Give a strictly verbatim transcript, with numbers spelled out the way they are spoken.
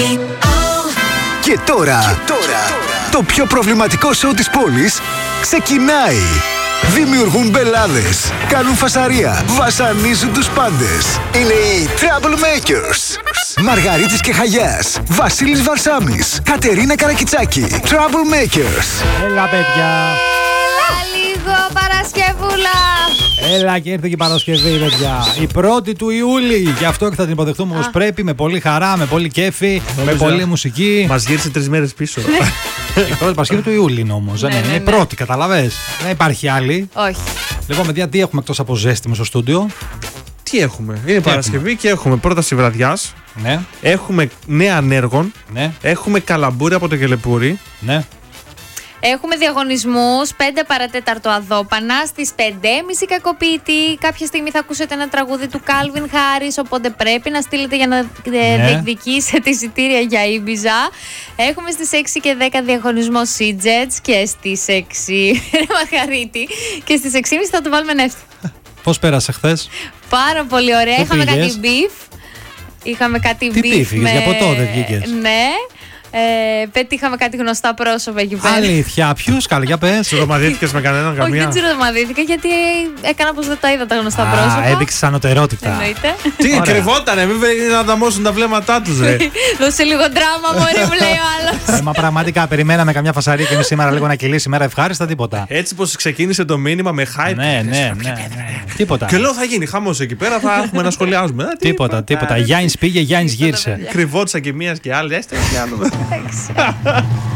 Και τώρα, και τώρα, το πιο προβληματικό σοου της πόλης ξεκινάει. Δημιουργούν μπελάδες, κάνουν φασαρία, βασανίζουν τους πάντες. Είναι οι Troublemakers. Μαργαρίτης και Χαγιάς, Βασίλης Βαρσάμης, Κατερίνα Καρακιτσάκη. Troublemakers. Έλα, παιδιά. Λίγο Παρασκευούλα. Έλα και ήρθε και η Παρασκευή, παιδιά. Η πρώτη του Ιούλη. Γι' αυτό και θα την υποδεχτούμε όπως πρέπει. Με πολύ χαρά, με πολύ κέφι, με πολύ μουσική. Μας γύρισε τρεις μέρες πίσω. Η πρώτη Παρασκευή του Ιούλη είναι όμως. Ναι, είναι ναι, η ναι. πρώτη, καταλαβες. Δεν υπάρχει άλλη. Όχι. Λοιπόν, παιδιά, τι έχουμε εκτός από ζέστη μες στο στούντιο? Τι έχουμε? Είναι Παρασκευή και έχουμε πρόταση βραδιάς. Ναι, Έχουμε νέα ανέργων. ναι, Έχουμε καλαμπούρι από το Γελεπούρι. ναι. Έχουμε διαγωνισμούς, πέντε παρατέταρτο Αδόπανα, στις πέντε και μισή Κακοποιητή. Κάποια στιγμή θα ακούσετε ένα τραγούδι του Calvin Harris, οπότε πρέπει να στείλετε για να Ναι. διεκδικήσετε εισιτήρια για Ήμπιζα. Έχουμε στις έξι και δέκα διαγωνισμό Sea-Jets και στις έξι Μαργαρίτη και στις έξι και μισή θα το βάλουμε νεύτη. Πώς πέρασε χθες? Πάρα πολύ ωραία. Πού Είχαμε πήγες? κάτι beef. Είχαμε κάτι Τι beef. beef είχες, για ποτό δεν βγήκες? Ναι. Ε, πετύχαμε κάτι γνωστά πρόσωπα εκεί πέρα. Αλήθεια, ποιους? Καλά, για πες. Ρωμαδίθηκες με κανέναν Όχι, καμία? δεν τσιροδομαδίθηκα γιατί έκανα πως δεν τα είδα τα γνωστά Α, πρόσωπα. έδειξες ανωτερότητα. Εννοείται. Τι, Ωραία. κρυβότανε, μην βρει να δαμώσουν τα βλέμματά τους, ρε. Δώσε λίγο δράμα, μωρή, μου λέει ο άλλος. Ε, μα πραγματικά περιμέναμε καμιά φασαρία και εμείς σήμερα λίγο να κυλήσει η μέρα ευχάριστα, τίποτα. Έτσι πως ξεκίνησε το μήνυμα με hype. Ναι, ναι, ναι, ναι. Τίποτα. Και λέω θα γίνει χαμός εκεί πέρα, θα έχουμε να σχολιάζουμε. Ε, τι Τίποτα, είπα, τίποτα. ε, Γιάννης πήγε, Γιάννης γύρισε. Κρυβότησα και μίας και άλλη, έστε και άλλο. Εντάξει.